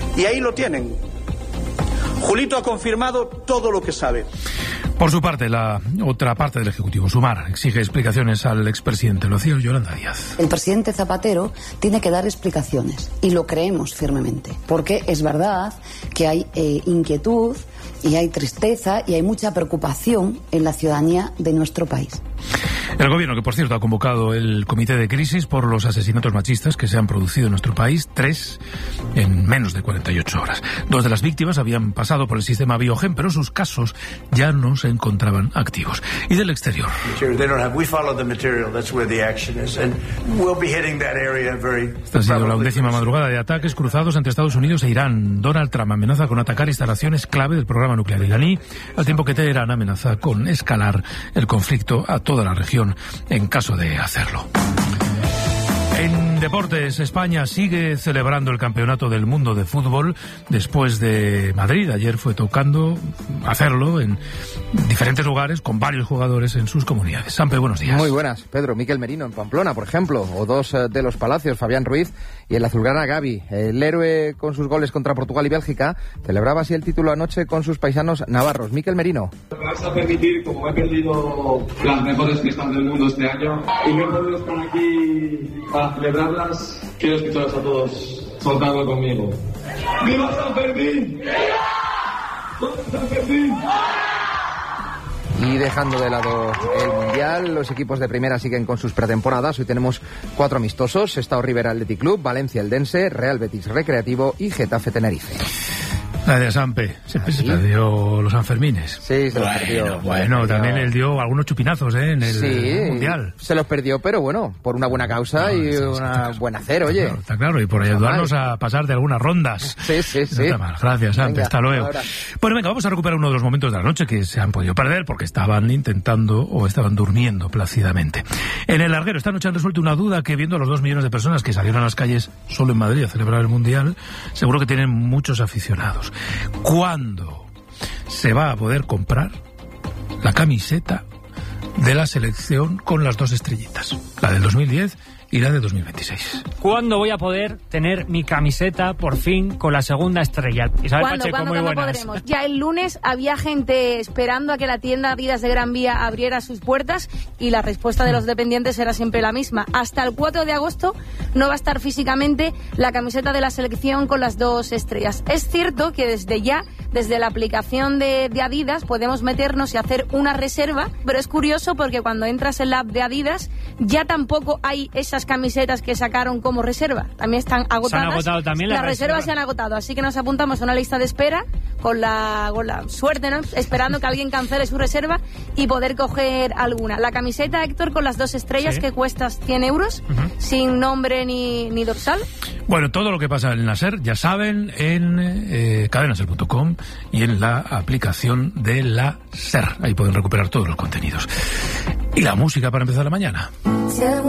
Y ahí lo tienen. Julito ha confirmado todo lo que sabe. Por su parte, la otra parte del Ejecutivo, Sumar, exige explicaciones al expresidente. Lo hacía Yolanda Díaz. El presidente Zapatero tiene que dar explicaciones y lo creemos firmemente, porque es verdad que hay inquietud y hay tristeza y hay mucha preocupación en la ciudadanía de nuestro país. El gobierno, que por cierto ha convocado el comité de crisis por los asesinatos machistas que se han producido en nuestro país, 3 en menos de 48 horas. 2 de las víctimas habían pasado por el sistema Biogen, pero sus casos ya no se encontraban activos. Y del exterior. Esta ha sido la 11ª madrugada de ataques cruzados entre Estados Unidos e Irán. Donald Trump amenaza con atacar instalaciones clave del programa nuclear iraní, al tiempo que Teherán amenaza con escalar el conflicto a toda la región en caso de hacerlo. En deportes, España sigue celebrando el Campeonato del Mundo de Fútbol después de Madrid. Ayer fue tocando hacerlo en diferentes lugares con varios jugadores en sus comunidades. Sampe, buenos días. Muy buenas, Pedro. Miquel Merino en Pamplona, por ejemplo, o 2 de los Palacios, Fabián Ruiz y el azulgrana Gavi. El héroe con sus goles contra Portugal y Bélgica celebraba así el título anoche con sus paisanos navarros. Miquel Merino. Me vais a permitir, como he perdido las mejores fiestas del mundo este año y no he podido estar aquí para celebrarlas, quiero escucharos a todos soltarlo conmigo. ¡Viva San Fermín! ¡Viva San Fermín! Y dejando de lado el Mundial, los equipos de primera siguen con sus pretemporadas. Hoy tenemos 4 amistosos: Sestao Rivera Athletic Club, Valencia Eldense, Real Betis Recreativo y Getafe Tenerife. La de Sampe, siempre se perdió los Sanfermines. Sí, se los perdió. Bueno, también él dio algunos chupinazos en el Mundial. Se los perdió, pero bueno, por una buena causa y una buena hacer, oye. Está claro, y por ayudarnos a pasar de algunas rondas. Sí. No está mal. Gracias, Sampe, Venga, hasta luego. ahora. Bueno, venga, vamos a recuperar uno de los momentos de la noche que se han podido perder porque estaban intentando o estaban durmiendo plácidamente. En el larguero esta noche han resuelto una duda que, viendo a los 2 millones de personas que salieron a las calles solo en Madrid a celebrar el Mundial, seguro que tienen muchos aficionados. ¿Cuándo se va a poder comprar la camiseta de la selección con las 2 estrellitas? La del 2010 y la de 2026. ¿Cuándo voy a poder tener mi camiseta por fin con la segunda estrella? Isabel Pacheco, muy buenas. Podremos? Ya el lunes había gente esperando a que la tienda Adidas de Gran Vía abriera sus puertas y la respuesta de los dependientes era siempre la misma. Hasta el 4 de agosto no va a estar físicamente la camiseta de la selección con las 2 estrellas. Es cierto que desde ya, desde la aplicación de Adidas, podemos meternos y hacer una reserva, pero es curioso porque cuando entras en la app de Adidas ya tampoco hay esas camisetas que sacaron como reserva. También están agotadas. Se han agotado también las reservas se han agotado, así que nos apuntamos a una lista de espera con la suerte, ¿no? Esperando que alguien cancele su reserva y poder coger alguna. La camiseta, Héctor, con las 2 estrellas, que cuesta 100 euros, sin nombre ni dorsal. Bueno, todo lo que pasa en la SER, ya saben, en cadenaser.com y en la aplicación de la SER. Ahí pueden recuperar todos los contenidos. Y la música para empezar la mañana.